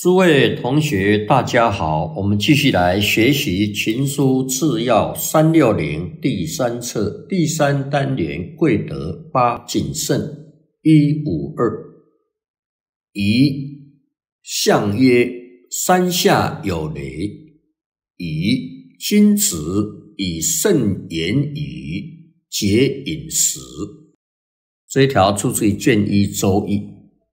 诸位同学，大家好，我们继续来学习《群书治要360》第3册第3单元贵德8谨慎152。乙象曰：山下有雷。乙君子以慎言语，节饮食。这一条出自于卷1周易。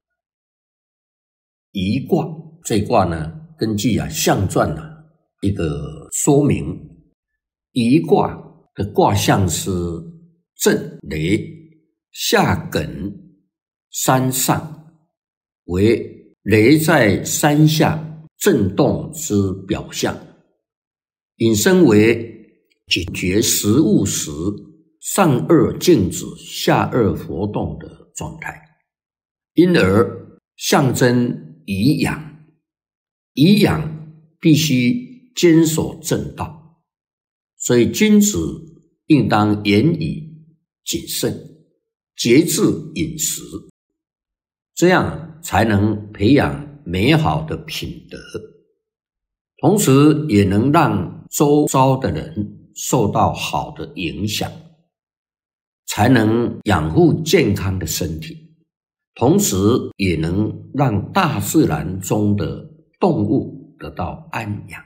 乙卦这一卦呢，根据象传一个说明，乙卦的卦象是震雷，下艮山上，为雷在山下震动之表象，引申为解决食物时上颚静止，下颚活动的状态，因而象征颐养。颐养必须坚守正道，所以君子应当言语谨慎，节制饮食，这样才能培养美好的品德，同时也能让周遭的人受到好的影响，才能养护健康的身体，同时也能让大自然中的动物得到安养。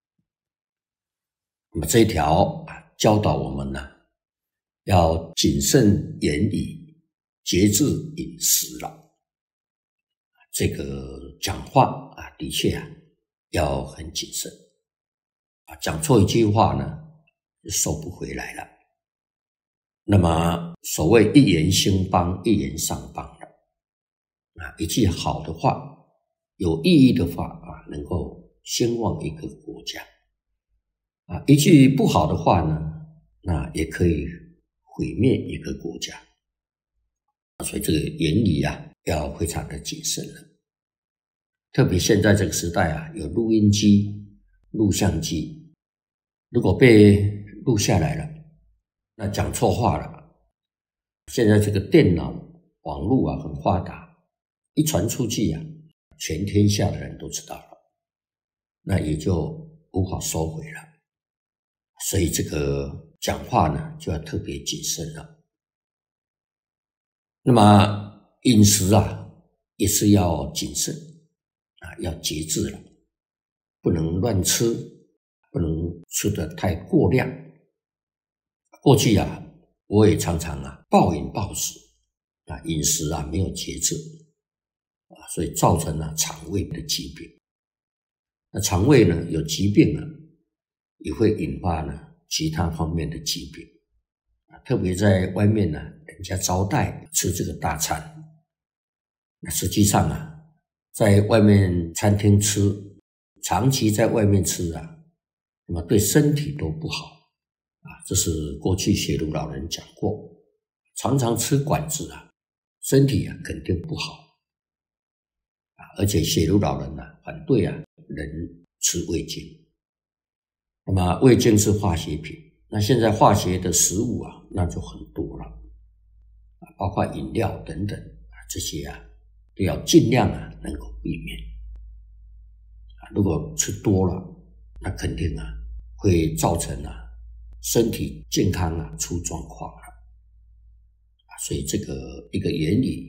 那么这一条教导我们要谨慎言语，节制饮食了。这个讲话的确要很谨慎，讲错一句话就收不回来了。那么所谓一言兴邦，一言丧邦了。一句好的话，有意义的话能够兴旺一个国家，一句不好的话那也可以毁灭一个国家。所以这个言语要非常的谨慎了。特别现在这个时代有录音机、录像机，如果被录下来了，那讲错话了。现在这个电脑、网络很发达，一传出去全天下的人都知道了，那也就无法收回了。所以这个讲话就要特别谨慎了。那么饮食也是要谨慎要节制了，不能乱吃，不能吃得太过量。过去我也常常暴饮暴食饮食没有节制所以造成了肠胃的疾病。那肠胃有疾病也会引发其他方面的疾病特别在外面人家招待吃这个大餐，那实际上在外面餐厅吃，长期在外面吃那么对身体都不好这是过去写儒老人讲过，常常吃馆子身体肯定不好而且写儒老人反对人吃味精。那么味精是化学品，那现在化学的食物那就很多了包括饮料等等这些都要尽量能够避免如果吃多了，那肯定会造成身体健康出状况了所以这个一个言语